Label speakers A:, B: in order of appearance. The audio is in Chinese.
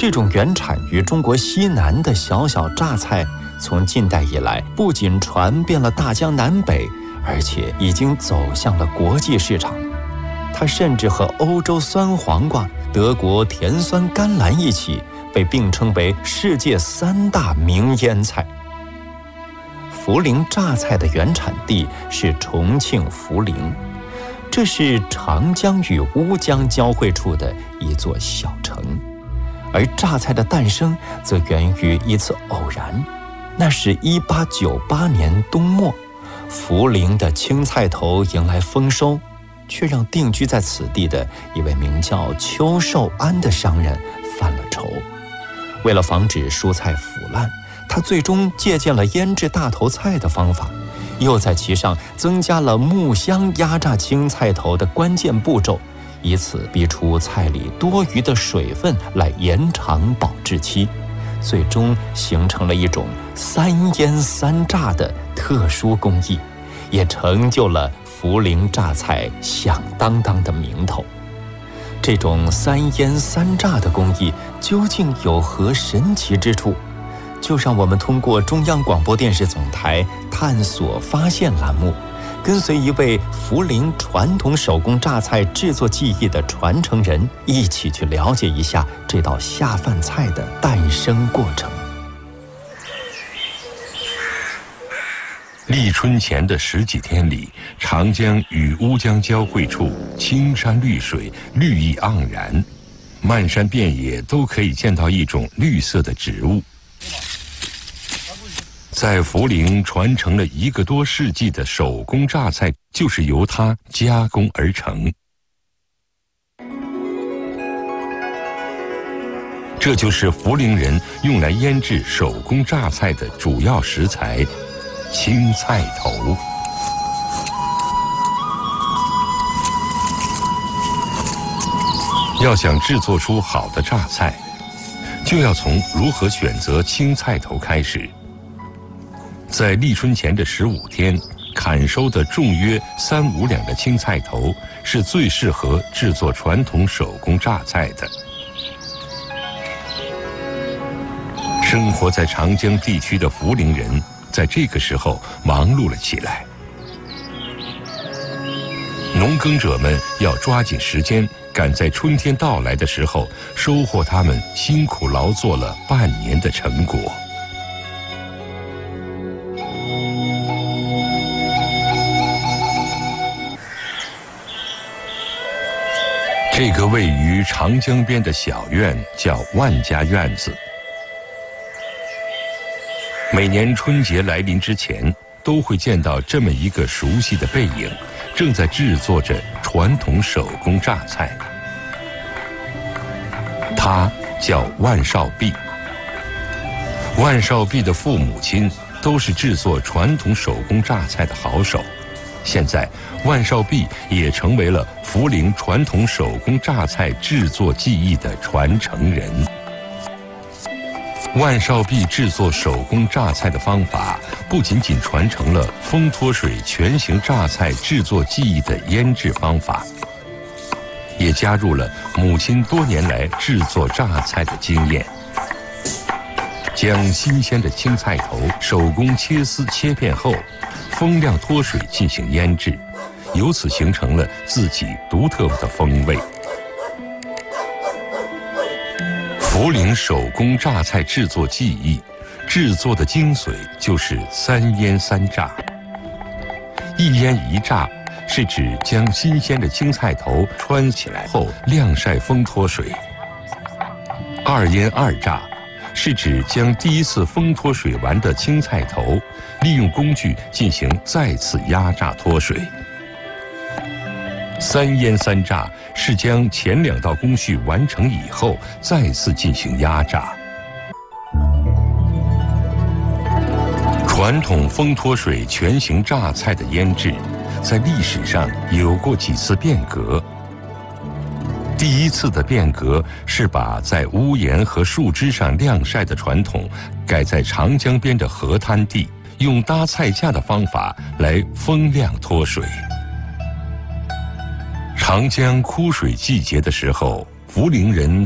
A: 这种原产于中国西南的小小榨菜，从近代以来不仅传遍了大江南北，而且已经走向了国际市场。它甚至和欧洲酸黄瓜、德国甜酸甘蓝一起，被并称为世界3大名腌菜。涪陵榨菜的原产地是重庆涪陵，这是长江与乌江交汇处的一座小城。而榨菜的诞生则源于一次偶然，那是1898年冬末，涪陵的青菜头迎来丰收，却让定居在此地的一位名叫邱寿安的商人犯了愁。为了防止蔬菜腐烂，他最终借鉴了腌制大头菜的方法，又在其上增加了木香压榨青菜头的关键步骤，以此逼出菜里多余的水分来延长保质期，最终形成了一种3腌3榨的特殊工艺，也成就了涪陵榨菜响当当的名头。这种3腌3榨的工艺究竟有何神奇之处？就让我们通过中央广播电视总台探索发现栏目，跟随一位涪陵传统手工榨菜制作技艺的传承人，一起去了解一下这道下饭菜的诞生过程。
B: 立春前的10几天里，长江与乌江交汇处，青山绿水，绿意盎然，漫山遍野都可以见到一种绿色的植物。在涪陵传承了1个多世纪的手工榨菜，就是由它加工而成。这就是涪陵人用来腌制手工榨菜的主要食材——青菜头。要想制作出好的榨菜，就要从如何选择青菜头开始。在立春前的15天，砍收的重约3、5两的青菜头是最适合制作传统手工榨菜的。生活在长江地区的涪陵人在这个时候忙碌了起来，农耕者们要抓紧时间，赶在春天到来的时候收获他们辛苦劳作了半年的成果。这个位于长江边的小院叫万家院子。每年春节来临之前，都会见到这么一个熟悉的背影，正在制作着传统手工榨菜。他叫万少弼。万少弼的父母亲都是制作传统手工榨菜的好手。现在，万少弼也成为了涪陵传统手工榨菜制作技艺的传承人。万少弼制作手工榨菜的方法，不仅仅传承了风脱水全形榨菜制作技艺的腌制方法，也加入了母亲多年来制作榨菜的经验。将新鲜的青菜头手工切丝切片后，风晾脱水进行腌制，由此形成了自己独特的风味。涪陵手工榨菜制作技艺，制作的精髓就是3腌3榨。1腌1榨是指将新鲜的青菜头穿起来后晾晒风脱水。2腌2榨是指将第一次风脱水完的青菜头，利用工具进行再次压榨脱水。3腌3榨是将前2道工序完成以后，再次进行压榨。传统风脱水全形榨菜的腌制，在历史上有过几次变革。第一次的变革是把在屋檐和树枝上晾晒的传统，改在长江边的河滩地，用搭菜架的方法来风晾脱水。长江枯水季节的时候，涪陵人